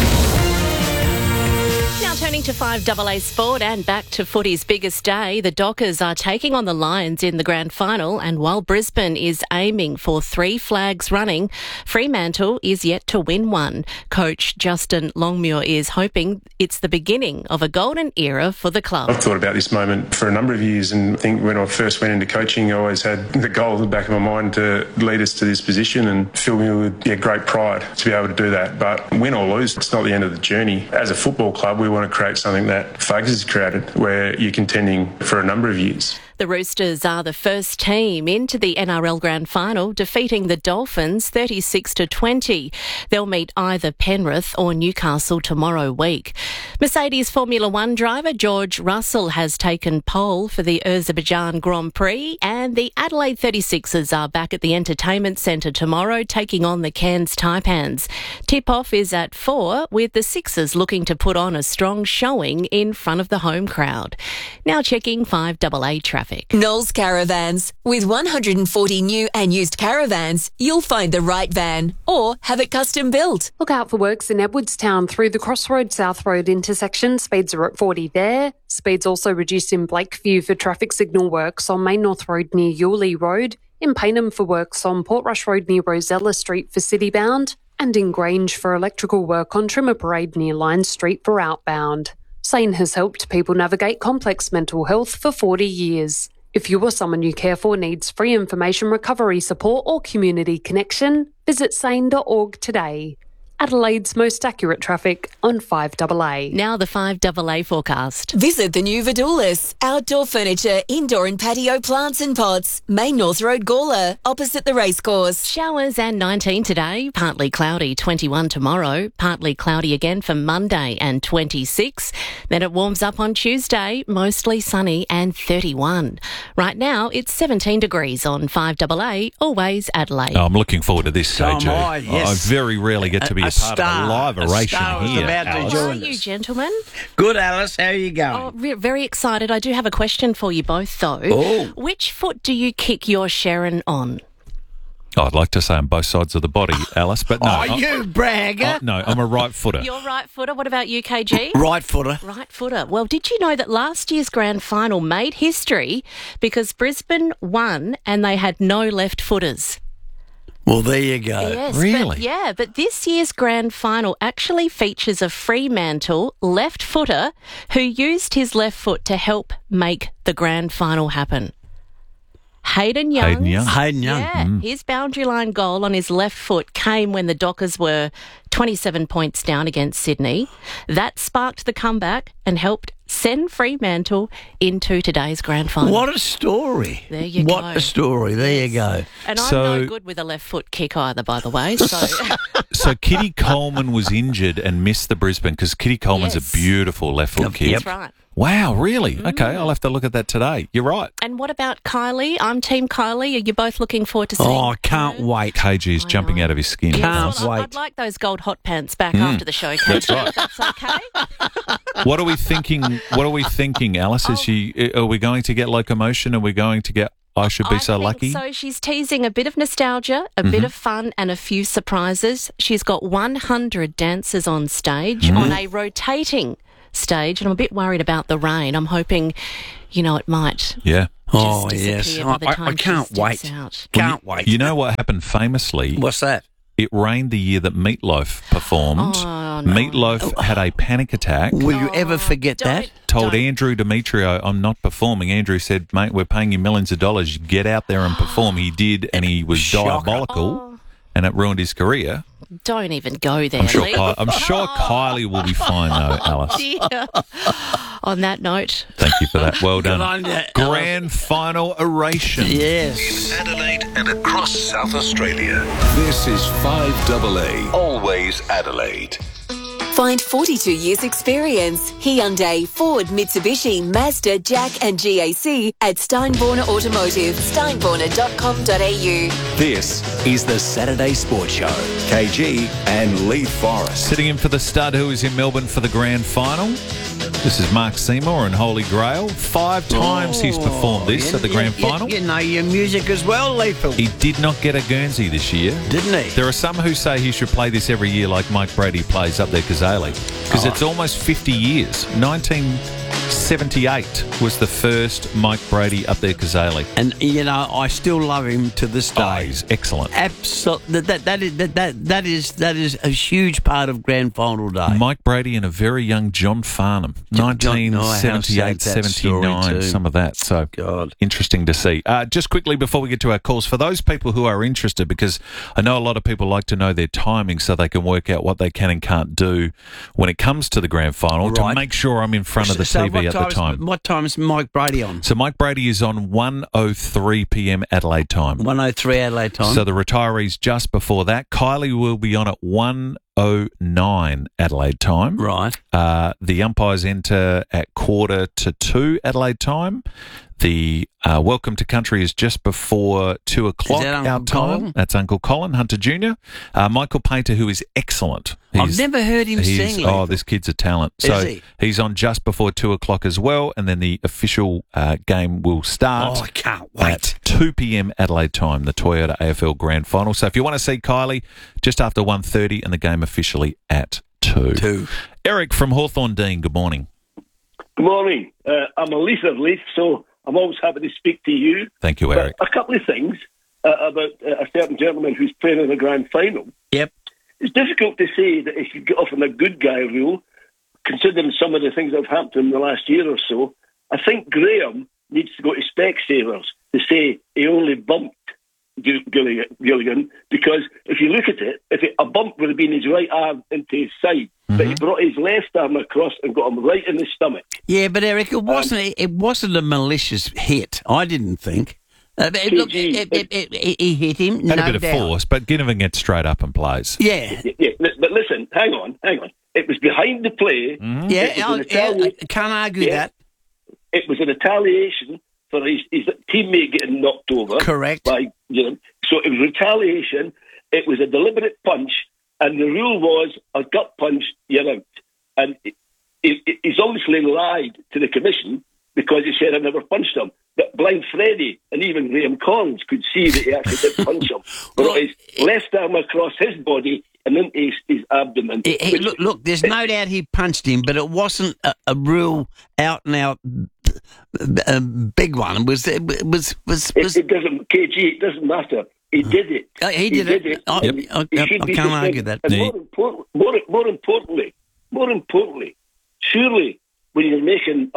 Now turning to 5AA Sport and back to footy's biggest day, the Dockers are taking on the Lions in the grand final, and while Brisbane is aiming for 3 flags running, Fremantle is yet to win one. Coach Justin Longmuir is hoping it's the beginning of a golden era for the club. I've thought about this moment for a number of years, and I think when I first went into coaching, I always had the goal in the back of my mind to lead us to this position and fill me with great pride to be able to do that. But win or lose, it's not the end of the journey. As a football club, we want to create something that Fugs has created, where you're contending for a number of years. The Roosters are the first team into the NRL Grand Final, defeating the Dolphins 36-20. They'll meet either Penrith or Newcastle tomorrow week. Mercedes Formula One driver George Russell has taken pole for the Azerbaijan Grand Prix, and the Adelaide 36ers are back at the Entertainment Centre tomorrow, taking on the Cairns Taipans. Tip-off is at 4, with the Sixers looking to put on a strong showing in front of the home crowd. Now checking 5AA traffic. Knowles Caravans. With 140 new and used caravans, you'll find the right van or have it custom built. Look out for works in Edwardstown through the Crossroad South Road intersection. Speeds are at 40 there. Speeds also reduced in Blakeview for traffic signal works on Main North Road near Yulee Road, in Paynham for works on Portrush Road near Rosella Street for citybound, and in Grange for electrical work on Trimmer Parade near Lyons Street for outbound. SANE has helped people navigate complex mental health for 40 years. If you or someone you care for needs free information, recovery support or community connection, visit sane.org today. Adelaide's most accurate traffic on 5AA. Now the 5AA forecast. Visit the new Vidoulis. Outdoor furniture, indoor and patio plants and pots. Main North Road, Gawler, opposite the racecourse. Showers and 19 today, partly cloudy, 21 tomorrow, partly cloudy again for Monday and 26. Then it warms up on Tuesday, mostly sunny and 31. Right now it's 17 degrees on 5AA, always Adelaide. I'm looking forward to this, KG. Yes. I very rarely get to be a part of a live oration here. How are you, gentlemen? Good, Alice. How are you going? Oh, very excited. I do have a question for you both, though. Oh. Which foot do you kick your Sharon on? I'd like to say on both sides of the body, Alice, but no. You bragger. No, I'm a right footer. You're right footer. What about you, KG? Right footer. Right footer. Well, did you know that last year's grand final made history because Brisbane won and they had no left footers? Well, there you go. Yes, really? But this year's grand final actually features a Fremantle left footer who used his left foot to help make the grand final happen. Hayden Young. Mm. His boundary line goal on his left foot came when the Dockers were 27 points down against Sydney. That sparked the comeback and helped send Fremantle into today's grand final. What a story. There you go. What a story. There you go. And I'm no good with a left foot kick either, by the way. So Kitty Coleman was injured and missed the Brisbane because Kitty Coleman's a beautiful left foot kick. That's right. Wow, really? Okay, I'll have to look at that today. You're right. And what about Kylie? I'm Team Kylie. Are you both looking forward to seeing? Oh, I can't wait. KG is jumping out of his skin. Can't wait. I'd like those gold hot pants back after the show. That's right. That's okay. What are we thinking? Alice? Are we going to get Locomotion? Are we going to get I Should Be So Lucky? So she's teasing a bit of nostalgia, a bit of fun, and a few surprises. She's got 100 dancers on stage on a rotating stage, and I'm a bit worried about the rain. I'm hoping, it might. Yeah. Oh, yes. I can't wait. Can't wait. You know what happened famously? What's that? It rained the year that Meatloaf performed. Oh, no. Meatloaf had a panic attack. Will you ever forget that? Told Andrew Demetrio, I'm not performing. Andrew said, mate, we're paying you millions of dollars. Get out there and perform. He did, and he was diabolical, and it ruined his career. Don't even go there, I'm sure, Lee. Kylie will be fine, though, Alice. Dear. On that note. Thank you for that. Well done. on you, Grand final oration. Yes. In Adelaide and across South Australia. This is 5AA. Always Adelaide. Find 42 years experience. Hyundai, Ford, Mitsubishi, Mazda, Jack and GAC at Steinborner Automotive. Steinborner.com.au. This is the Saturday Sports Show. KG and Lee Forrest. Sitting in for the stud who is in Melbourne for the grand final. This is Mark Seymour and Holy Grail. 5 times he's performed this at the grand final. You know your music as well, Lethal. He did not get a Guernsey this year. Didn't he? There are some who say he should play this every year like Mike Brady plays up there Kazali. Because it's almost 50 years. 1978 was the first Mike Brady up there Kazali. And, I still love him to this day. Oh, he's excellent. Absolutely. That is a huge part of grand final day. Mike Brady and a very young John Farnham. 1978, 79, some of that. So interesting to see. Just quickly before we get to our calls, for those people who are interested, because I know a lot of people like to know their timing so they can work out what they can and can't do when it comes to the grand final to make sure I'm in front of the TV at the time. What time is Mike Brady on? So Mike Brady is on 1:03 p.m. Adelaide time. 1:03 Adelaide time. So the retirees just before that. Kylie will be on at 1:09 Adelaide time. Right. The umpires enter at 1:45 Adelaide time. The Welcome to Country is just before 2 o'clock our time. Colin? That's Uncle Colin, Hunter Jr. Michael Painter, who is excellent. I've never heard him sing. Oh, this kid's a talent. So he's on just before 2 o'clock as well, and then the official game will start. Oh, I can't wait. At 2 p.m. Adelaide time, the Toyota AFL Grand Final. So if you want to see Kylie, just after 1:30 and the game officially at 2. Eric from Hawthorne Dean, good morning. Good morning. I'm a Leaf of Leaf, so I'm always happy to speak to you. Thank you, Eric. But a couple of things about a certain gentleman who's playing in the grand final. Yep. It's difficult to say that he should get off on a good guy rule, considering some of the things that have happened in the last year or so. I think Graham needs to go to Specsavers to say he only bumped Gilligan, because if you look at it, a bump would have been his right arm into his side, but he brought his left arm across and got him right in the stomach. Yeah, but Eric, it wasn't a malicious hit, I didn't think. Look, he hit him, Had no a bit of force, but Ginnivan gets straight up and plays. Yeah. But listen, hang on. It was behind the play. I can't argue that. It was an retaliation for his teammate getting knocked over. Correct. So it was retaliation. It was a deliberate punch, and the rule was a gut punch, you're out. And he's obviously lied to the commission because he said I never punched him. But Blind Freddie and even Graham Collins could see that he actually did punch him. Brought his left arm across his body and into his abdomen. Look, there's no doubt he punched him, but it wasn't a real out-and-out big one. It doesn't, KG, it doesn't matter. He did it. He did it. I can't argue that. And more importantly, surely when you're making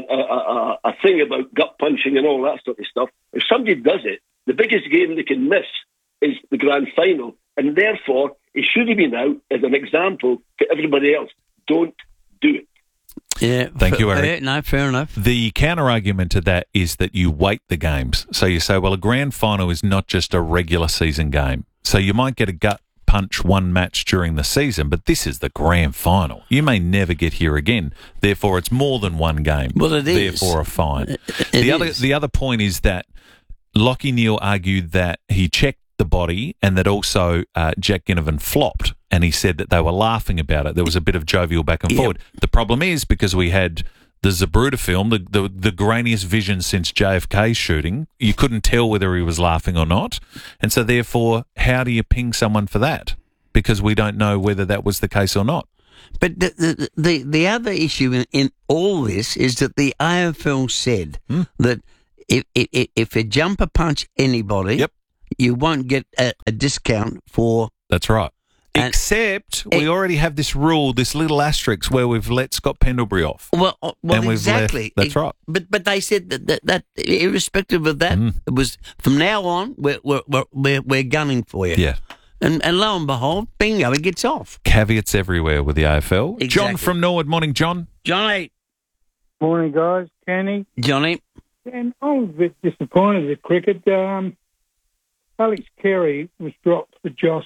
a thing about gut punching and all that sort of stuff, if somebody does it, the biggest game they can miss is the grand final. And therefore, it should have been out as an example to everybody else. Don't do it. Yeah, Thank you, Eric. No, fair enough. The counter-argument to that is that you weight the games. So you say, well, a grand final is not just a regular season game. So you might get a gut punch one match during the season, but this is the grand final. You may never get here again. Therefore, it's more than one game. Well, it is. Therefore, a fine. It The other point is that Lachie Neale argued that he checked the body and that also Jack Ginnivan flopped, and he said that they were laughing about it. There was a bit of jovial back and forward. The problem is, because we had the Zapruder film, the grainiest vision since JFK's shooting, you couldn't tell whether he was laughing or not. And so therefore, how do you ping someone for that? Because we don't know whether that was the case or not. But the other issue in all this is that the AFL said that if you jumper punch anybody, you won't get a discount for... That's right. Except we already have this rule, this little asterisk where we've let Scott Pendlebury off. Well, and exactly. That's right. But they said that irrespective of that, it was from now on we're gunning for you. Yeah. And lo and behold, bingo, he gets off. Caveats everywhere with the AFL. Exactly. John from Norwood. Morning, John. Johnny. Morning, guys. Kenny. Johnny. And I was a bit disappointed with cricket. Alex Carey was dropped for Josh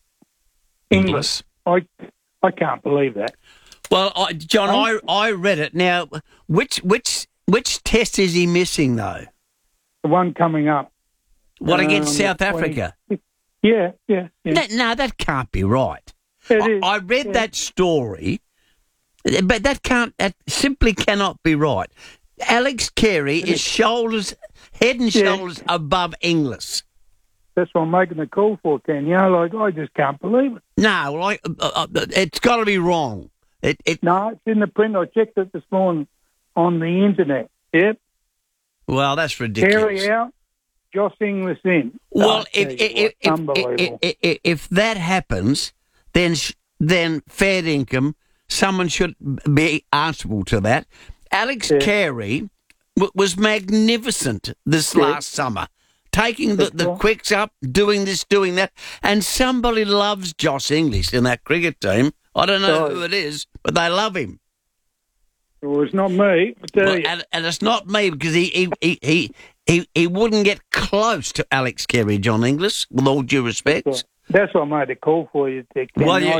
Inglis. I can't believe that. Well, John, I read it. Now, which test is he missing, though? The one coming up. What, against South Africa? Yeah. No, that can't be right. It is. I read that story, but that simply cannot be right. Alex Carey is head and shoulders above Inglis. That's what I'm making the call for, Ken. You know, like, I just can't believe it. No, it's got to be wrong. No, it's in the print. I checked it this morning on the internet. Yep. Well, that's ridiculous. Carey out, Josh Inglis in. Well, unbelievable. If that happens, then fair income, someone should be answerable to that. Alex Carey was magnificent this last summer. Taking the quicks up, doing this, doing that, and somebody loves Josh Inglis in that cricket team. I don't know who it is, but they love him. Well, it's not me. And it's not me because he wouldn't get close to Alex Carey, John Inglis, with all due respect. That's why I made a call for you, Dick.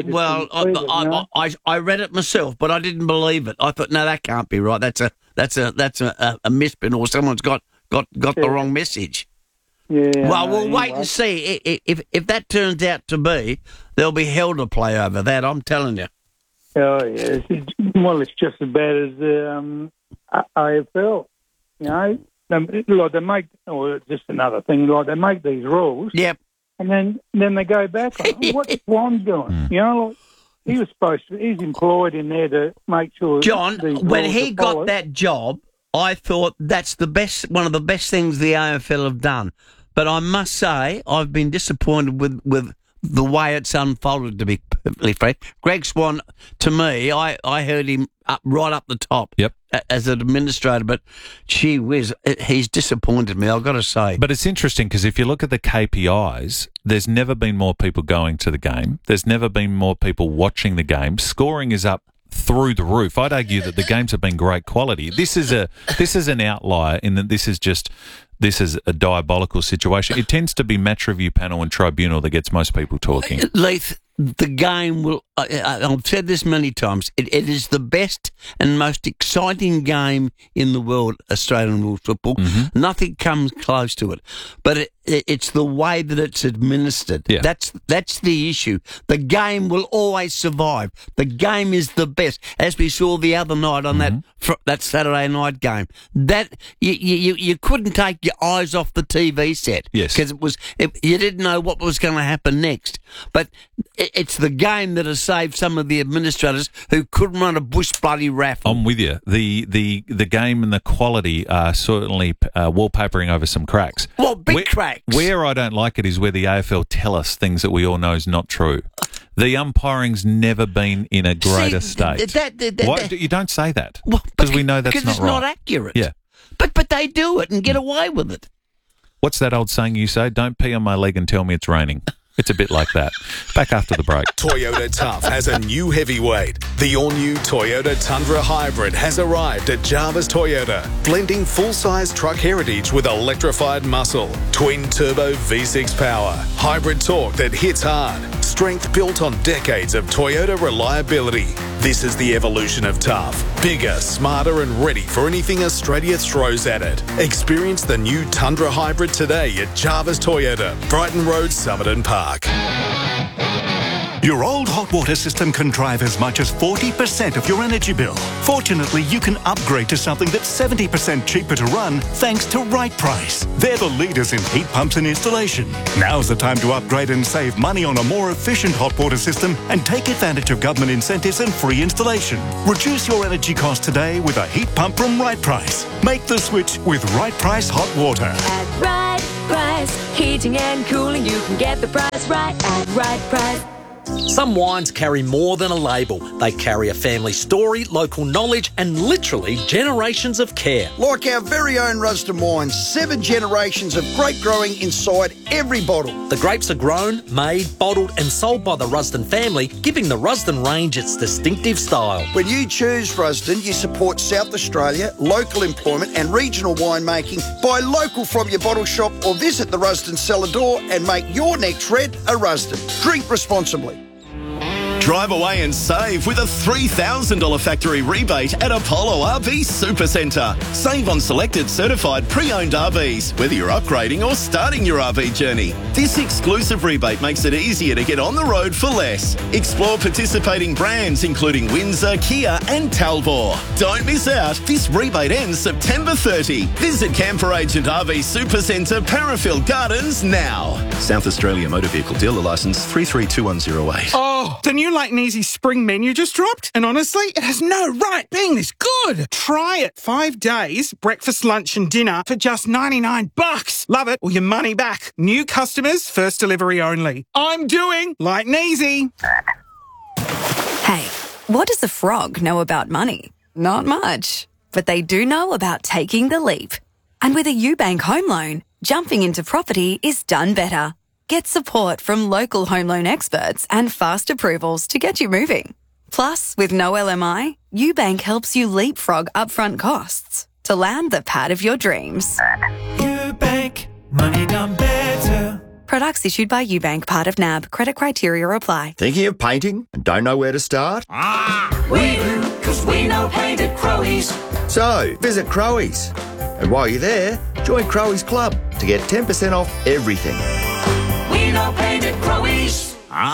I read it myself, but I didn't believe it. I thought, no, that can't be right. That's a misprint, or someone's got the wrong message. Yeah. Well, we'll wait and see. If that turns out to be, there'll be hell to play over that, I'm telling you. Oh, yeah. It's just as bad as the AFL. You know, they make, or just another thing, like they make these rules. Yep. And then they go back on it. What's Swan doing? You know, like, he's employed in there to make sure. John, when he got that job, I thought that's one of the best things the AFL have done. But I must say, I've been disappointed with the way it's unfolded, to be perfectly frank. Greg Swan, to me, I heard him right up the top as an administrator, but gee whiz, he's disappointed me, I've got to say. But it's interesting because if you look at the KPIs, there's never been more people going to the game. There's never been more people watching the game. Scoring is up through the roof. I'd argue that the games have been great quality. This is an outlier in that this is a diabolical situation. It tends to be match review panel and tribunal that gets most people talking. Leith, the game will... I've said this many times. It is the best and most exciting game in the world, Australian rules football. Mm-hmm. Nothing comes close to it. But it's the way that it's administered. Yeah. That's the issue. The game will always survive. The game is the best, as we saw the other night on that Saturday night game. That you couldn't take your eyes off the TV set. Yes, because you didn't know what was going to happen next. But it's the game that has saved some of the administrators who couldn't run a bush bloody raffle. I'm with you. The game and the quality are certainly wallpapering over some cracks. Well, big cracks. Where I don't like it is where the AFL tell us things that we all know is not true. The umpiring's never been in a greater state. Why, you don't say that. Because we know that's not right. Because it's not accurate. Yeah. But they do it and get away with it. What's that old saying you say? Don't pee on my leg and tell me it's raining. It's a bit like that. Back after the break. Toyota Tough has a new heavyweight. The all-new Toyota Tundra Hybrid has arrived at Jarvis Toyota, blending full-size truck heritage with electrified muscle. Twin-turbo V6 power. Hybrid torque that hits hard. Strength built on decades of Toyota reliability. This is the evolution of tough. Bigger, smarter and ready for anything Australia throws at it. Experience the new Tundra Hybrid today at Jarvis Toyota, Brighton Road, Somerton Park. Your old hot water system can drive as much as 40% of your energy bill. Fortunately, you can upgrade to something that's 70% cheaper to run thanks to Right Price. They're the leaders in heat pumps and installation. Now's the time to upgrade and save money on a more efficient hot water system and take advantage of government incentives and free installation. Reduce your energy costs today with a heat pump from Right Price. Make the switch with Right Price Hot Water. At Right Price, heating and cooling, you can get the price right at Right Price. Some wines carry more than a label. They carry a family story, local knowledge, and literally generations of care. Like our very own Rusden wines, 7 generations of grape growing inside every bottle. The grapes are grown, made, bottled, and sold by the Rusden family, giving the Rusden range its distinctive style. When you choose Rusden, you support South Australia, local employment, and regional winemaking. Buy local from your bottle shop or visit the Rusden cellar door and make your next red a Rusden. Drink responsibly. Drive away and save with a $3,000 factory rebate at Apollo RV Supercentre. Save on selected certified pre-owned RVs, whether you're upgrading or starting your RV journey. This exclusive rebate makes it easier to get on the road for less. Explore participating brands including Windsor, Kia and Talbot. Don't miss out. This rebate ends September 30. Visit Camper Agent RV Supercentre, Parafield Gardens now. South Australia Motor Vehicle Dealer Licence 332108. Oh, the new Light and Easy spring menu just dropped, and honestly, it has no right being this good. Try it. 5 days, breakfast, lunch and dinner for just $99. Love it, or your money back. New customers, first delivery only. I'm doing Light and Easy. Hey, what does a frog know about money? Not much. But they do know about taking the leap. And with a UBank home loan, jumping into property is done better. Get support from local home loan experts and fast approvals to get you moving. Plus, with no LMI, UBank helps you leapfrog upfront costs to land the pad of your dreams. UBank, money done better. Products issued by UBank, part of NAB. Credit criteria apply. Thinking of painting and don't know where to start? We do, because we know paint at Crowies. So, visit Crowies. And while you're there, join Crowies Club to get 10% off everything. We know paint at Crowies.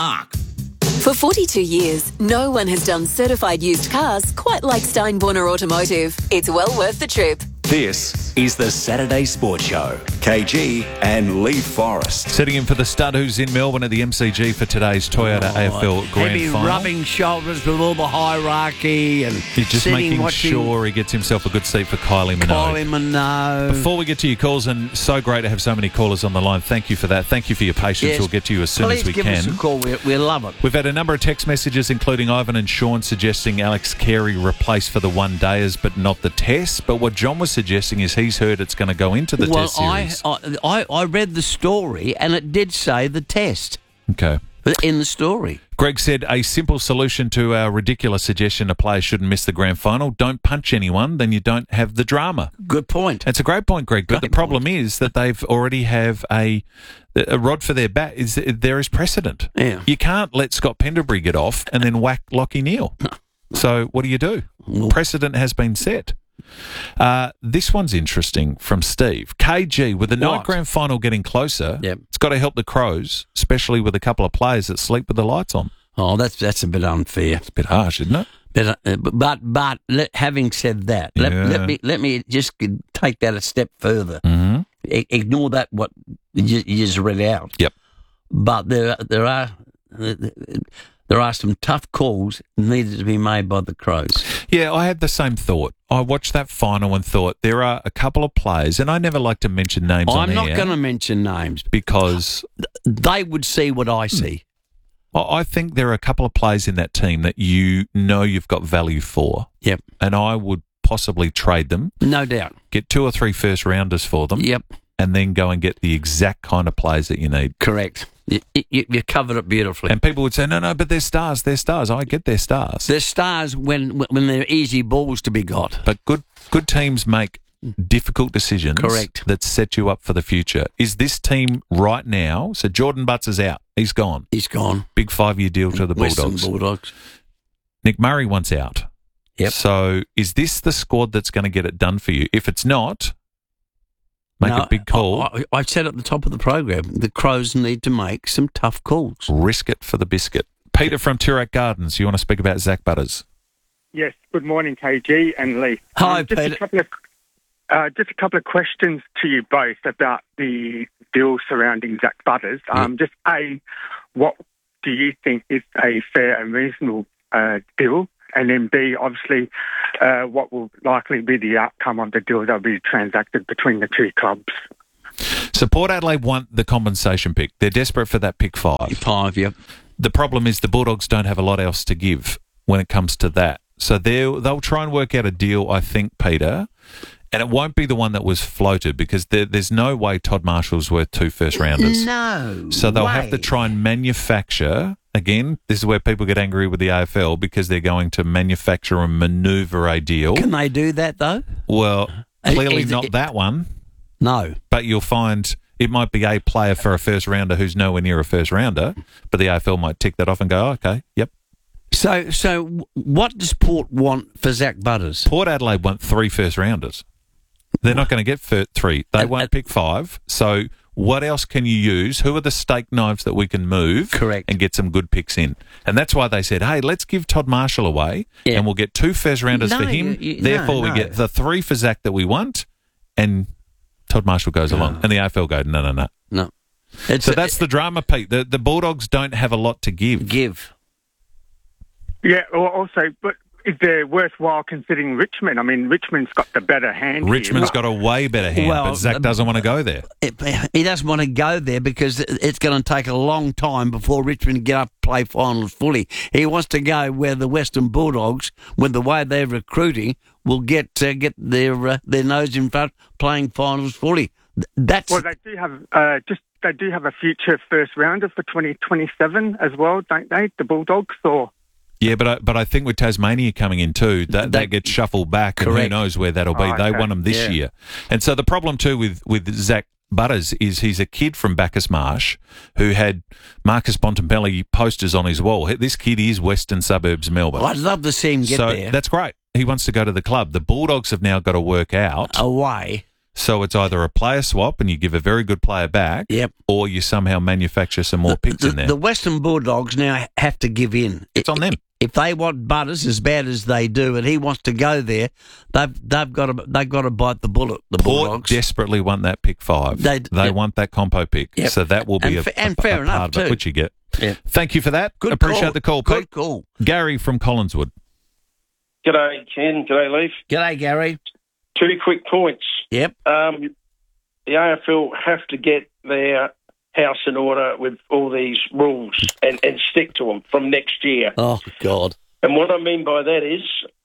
For 42 years, no one has done certified used cars quite like Steinborner Automotive. It's well worth the trip. This is the Saturday Sports Show. KG and Lee Forrest. Setting in for the stud who's in Melbourne at the MCG for today's Toyota AFL Grand He'd be Final. rubbing shoulders with all the hierarchy and He's just sitting, making sure he gets himself a good seat for Kylie Minogue. Kylie Minogue. Before we get to your calls, and so great to have so many callers on the line, thank you for that. Thank you for your patience. Yes. We'll get to you as soon as we Please can. give us a call. We love it. We've had a number of text messages, including Ivan and Sean, suggesting Alex Carey replaced for the one-dayers, but not the test. But what John was suggesting is he's heard it's going to go into the test series. I read the story, and it did say the test. Okay. In the story. Greg said a simple solution to our ridiculous suggestion a player shouldn't miss the grand final: don't punch anyone, then you don't have the drama. Good point. It's a great point, Greg. But the problem is that they've already have a rod for their bat. There is precedent. Yeah. You can't let Scott Pendlebury get off and then whack Lachie Neale. So what do? Precedent has been set. This one's interesting from Steve. KG, with the night grand final getting closer, it's got to help the Crows, especially with a couple of players that sleep with the lights on. Oh, that's a bit unfair. It's a bit harsh, isn't it? But having said that, let me just take that a step further. Mm-hmm. Ignore that what you just read out. Yep. But there are some tough calls needed to be made by the Crows. Yeah, I had the same thought. I watched that final and thought there are a couple of players, and I never like to mention names on I'm air. not going to mention names because they would see what I see. I think there are a couple of players in that team that you know you've got value for. Yep. And I would possibly trade them. No doubt. Get 2 or 3 first rounders for them. Yep. And then go and get the exact kind of players that you need. Correct. You covered it beautifully. And people would say, no, but they're stars. They're stars. I get they're stars. They're stars when they're easy balls to be got. But good teams make difficult decisions. Correct. That set you up for the future. Is this team right now? So Jordan Butts is out. He's gone. He's gone. Big 5-year deal to the Western Bulldogs. Bulldogs. Nick Murray wants out. Yep. So is this the squad that's going to get it done for you? If it's not, make a big call. I said at the top of the program, the Crows need to make some tough calls. Risk it for the biscuit. Peter from Toorak Gardens, you want to speak about Zach Butters? Yes. Good morning, KG and Lee. Hi, just Peter. Just a couple of questions to you both about the deal surrounding Zach Butters. Just what do you think is a fair and reasonable deal? And then B, obviously, what will likely be the outcome of the deal that will be transacted between the two clubs? So Port Adelaide want the compensation pick. They're desperate for that pick 5. 5, yep. The problem is the Bulldogs don't have a lot else to give when it comes to that. So they'll try and work out a deal, I think, Peter, and it won't be the one that was floated because there's no way Todd Marshall's worth 2 first rounders. No. So they'll have to try and manufacture. Again, this is where people get angry with the AFL because they're going to manufacture and manoeuvre a deal. Can they do that, though? Well, clearly not that one. No. But you'll find it might be a player for a first rounder who's nowhere near a first rounder, but the AFL might tick that off and go, okay, yep. So what does Port want for Zach Butters? Port Adelaide want 3 first rounders. They're not going to get 3. They won't pick 5. So what else can you use? Who are the steak knives that we can move? Correct. And get some good picks in? And that's why they said, hey, let's give Todd Marshall away and we'll get 2 first rounders for him. Therefore, we get the 3 for Zach that we want and Todd Marshall goes along. And the AFL go, no. So that's the drama, Pete. The Bulldogs don't have a lot to give. Yeah, also, but is there worthwhile considering Richmond? I mean, Richmond's got the better hand. Richmond's got a way better hand, but Zach doesn't want to go there. He doesn't want to go there because it's going to take a long time before Richmond get up and play finals fully. He wants to go where the Western Bulldogs, with the way they're recruiting, will get their nose in front playing finals fully. Well, they do have a future first rounder for 2027 as well, don't they? The Bulldogs, or. Yeah, but I think with Tasmania coming in too, that gets shuffled back, and who knows where that'll be. They won them this year. And so the problem too with Zach Butters is he's a kid from Bacchus Marsh who had Marcus Bontempelli posters on his wall. This kid is Western Suburbs Melbourne. I'd love to see him get there. That's great. He wants to go to the club. The Bulldogs have now got to work out a way. So it's either a player swap and you give a very good player back, or you somehow manufacture some more picks in there. The Western Bulldogs now have to give in. It's on them. If they want Butters as bad as they do, and he wants to go there, they've got to bite the bullet. The Port Bulldogs desperately want that pick 5. They want that compo pick, so that will be and fair enough part of it, too. which you get. Yeah. Thank you for that. Appreciate the call. Good call. Gary from Collinswood. G'day, Ken. G'day, Leaf. G'day, Gary. 2 quick points. Yep. The AFL have to get their house in order with all these rules and stick to them from next year. Oh, God. And what I mean by that is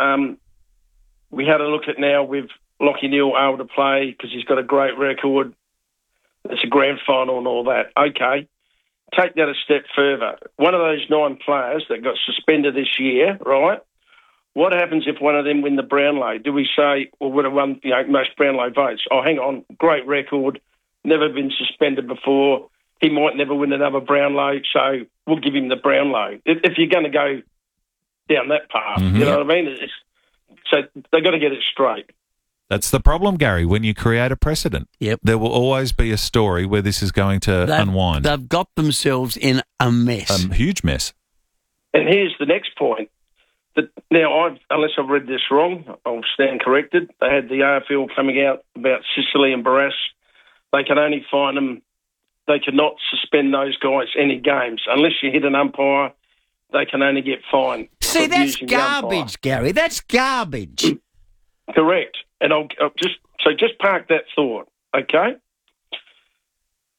we had a look at now with Lachie Neale able to play because he's got a great record. It's a grand final and all that. Okay. Take that a step further. One of those 9 players that got suspended this year, right? What happens if one of them win the Brownlow? Do we say, well, would have won most Brownlow votes? Oh, hang on, great record, never been suspended before. He might never win another Brownlow, so we'll give him the Brownlow. If you're going to go down that path, you know what I mean? So they've got to get it straight. That's the problem, Gary, when you create a precedent. Yep. There will always be a story where this is going to unwind. They've got themselves in a mess. A huge mess. And here's the next point. Now, unless I've read this wrong, I'll stand corrected. They had the AFL coming out about Sicily and Barrass. They can only fine them. They cannot suspend those guys any games. Unless you hit an umpire, they can only get fined. See, that's garbage, Gary. That's garbage. Correct. And I'll just park that thought, okay?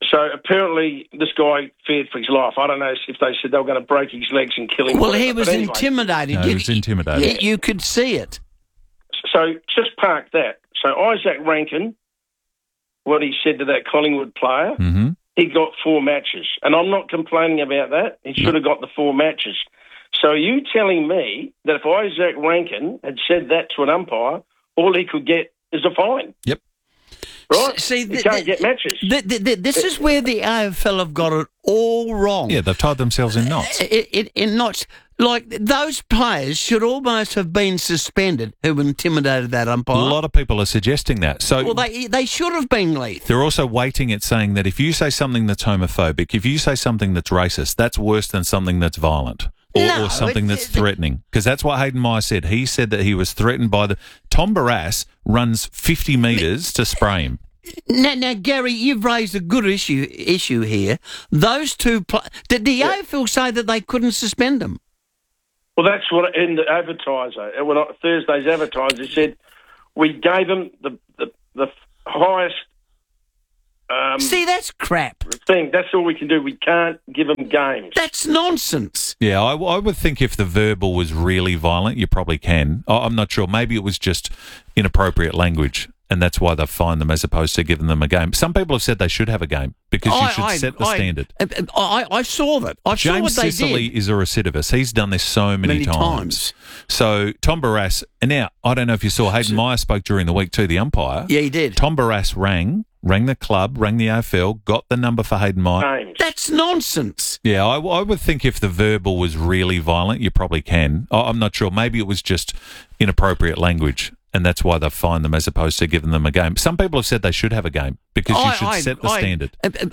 So apparently this guy feared for his life. I don't know if they said they were going to break his legs and kill him. Well, he was intimidated. No, he was intimidated. You could see it. So just park that. So Isaac Rankin, what he said to that Collingwood player, he got 4 matches. And I'm not complaining about that. He should have got the 4 matches. So are you telling me that if Isaac Rankin had said that to an umpire, all he could get is a fine? Yep. Right? See, he can't get matches. This is where the AFL have got it all wrong. Yeah, they've tied themselves in knots. In knots. Like, those players should almost have been suspended who intimidated that umpire. A lot of people are suggesting that. So, well, they should have been, Leith. They're also weighting it, saying that if you say something that's homophobic, if you say something that's racist, that's worse than something that's violent. Or something that's threatening. Because that's what Hayden Meyer said. He said that he was threatened by Tom Barrass runs 50 metres to spray him. Now, Gary, you've raised a good issue here. Those two did the AFL say that they couldn't suspend them? Well, that's what in the advertiser, Thursday's advertiser said, we gave them the highest. See, that's crap. Thing. That's all we can do. We can't give them games. That's nonsense. Yeah, I would think if the verbal was really violent, you probably can. I'm not sure. Maybe it was just inappropriate language, and that's why they've fined them as opposed to giving them a game. Some people have said they should have a game because you should set the standard. I saw that. I saw what they did. James Sicily is a recidivist. He's done this so many times. So Tom Barrass, and now I don't know if you saw Hayden Meyer spoke during the week too, the umpire. Yeah, he did. Tom Barrass rang the club, rang the AFL, got the number for Hayden Meyer. That's nonsense. Yeah, I would think if the verbal was really violent, you probably can. I'm not sure. Maybe it was just inappropriate language, and that's why they've fined them as opposed to giving them a game. Some people have said they should have a game because you should set the standard.